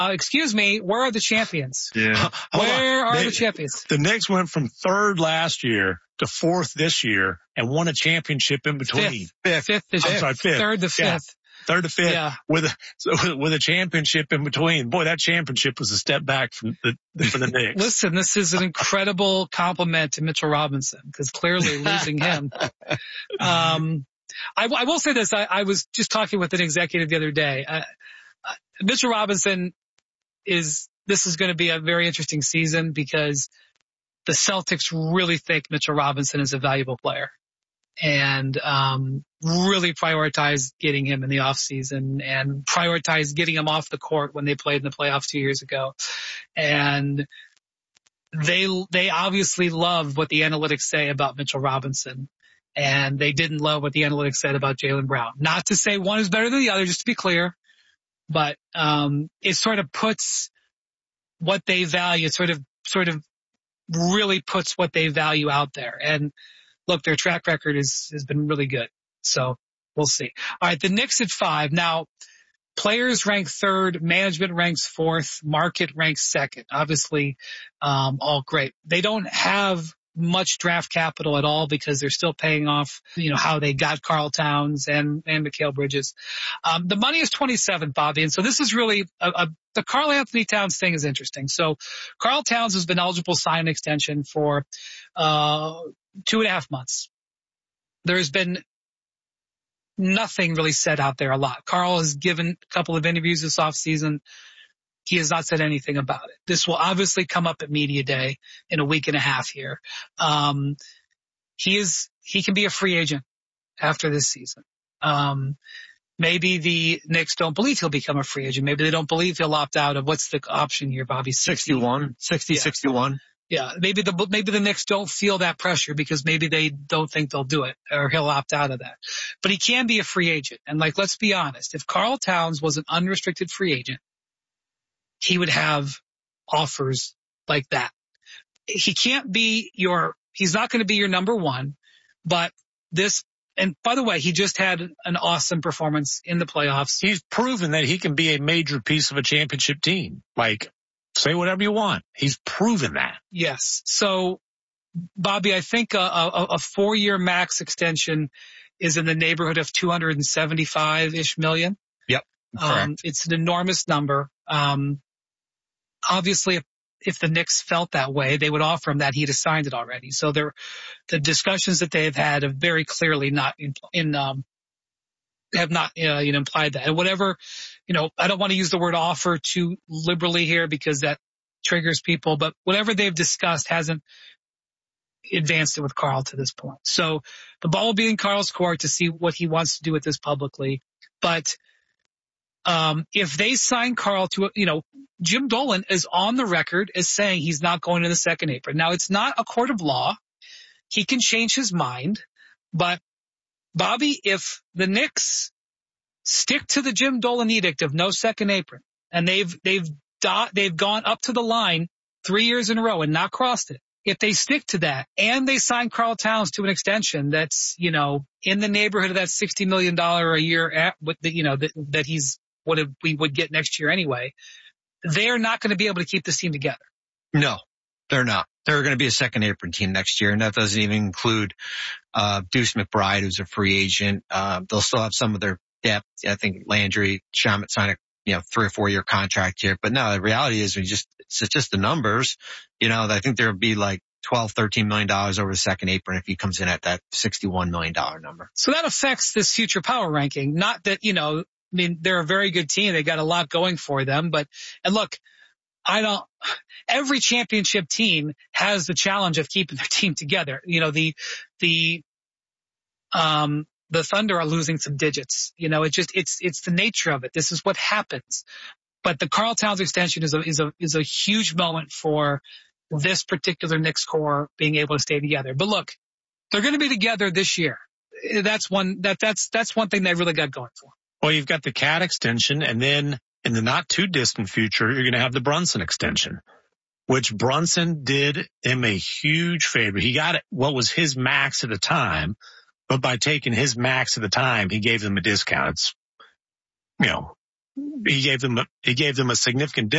excuse me, where are the champions? Yeah. Where are the champions? The Knicks went from third last year to fourth this year and won a championship in between. Fifth. Third to fifth. Yeah. Third to fifth, yeah. with a championship in between. Boy, that championship was a step back for the Knicks. Listen, this is an incredible compliment to Mitchell Robinson, because clearly losing him. I will say this. I was just talking with an executive the other day. Mitchell Robinson this is going to be a very interesting season, because the Celtics really think Mitchell Robinson is a valuable player, and really prioritize getting him in the offseason and prioritize getting him off the court when they played in the playoffs 2 years ago. And they obviously loved what the analytics say about Mitchell Robinson, and they didn't love what the analytics said about Jaylen Brown. Not to say one is better than the other, just to be clear, but it sort of puts what they value, sort of really puts what they value out there. And look, their track record has been really good. So we'll see. All right. The Knicks at 5. Now, players rank 3rd, management ranks 4th, market ranks 2nd. Obviously, all great. They don't have much draft capital at all, because they're still paying off, how they got Karl Towns and Mikal Bridges. The money is 27, Bobby. And so this is really the Karl Anthony Towns thing is interesting. So Karl Towns has been eligible to sign an extension for 2.5 months. There's been nothing really said out there a lot. Karl has given a couple of interviews this offseason. He has not said anything about it. This will obviously come up at media day in a week and a half here. He can be a free agent after this season. Maybe the Knicks don't believe he'll become a free agent. Maybe they don't believe he'll opt out of, what's the option here, Bobby? 61. Yeah. Maybe the Knicks don't feel that pressure, because maybe they don't think they'll do it, or he'll opt out of that. But he can be a free agent. And let's be honest. If Karl Towns was an unrestricted free agent, he would have offers like that. He's not going to be your number one, but and by the way, he just had an awesome performance in the playoffs. He's proven that he can be a major piece of a championship team. Say whatever you want. He's proven that. Yes. So, Bobby, I think a 4-year max extension is in the neighborhood of $275-ish million. Yep. Correct. It's an enormous number. Obviously, if the Knicks felt that way, they would offer him that. He'd have signed it already. So the discussions that they have had have very clearly not implied that. And whatever, I don't want to use the word offer too liberally here, because that triggers people, but whatever they've discussed hasn't advanced it with Karl to this point. So the ball will be in Karl's court to see what he wants to do with this publicly. But if they sign Karl to, Jim Dolan is on the record as saying he's not going to the second apron. Now, it's not a court of law. He can change his mind. But, Bobby, if the Knicks stick to the Jim Dolan edict of no second apron, and they've gone up to the line 3 years in a row and not crossed it, if they stick to that and they sign Karl Towns to an extension that's, in the neighborhood of that $60 million a year, that he's we would get next year anyway, they're not going to be able to keep this team together. No, they're not. They're going to be a second apron team next year, and that doesn't even include Deuce McBride, who's a free agent. They'll still have some of their depth. I think Landry Shamet signed a 3 or 4 year contract here. But no, the reality is it's just the numbers. I think there would be $12, $13 million over the second apron if he comes in at that $61 million number. So that affects this future power ranking. Not that, they're a very good team. They got a lot going for them. And look, every championship team has the challenge of keeping their team together. The Thunder are losing some digits. It's the nature of it. This is what happens. But the Karl Towns extension is a huge moment for this particular Knicks core being able to stay together. But look, they're going to be together this year. That's one thing they really got going for. Well, you've got the Cat extension, and then in the not too distant future, you're going to have the Brunson extension, which Brunson did him a huge favor. He got what was his max at the time, but by taking his max at the time, he gave them a discount. He gave them a significant discount.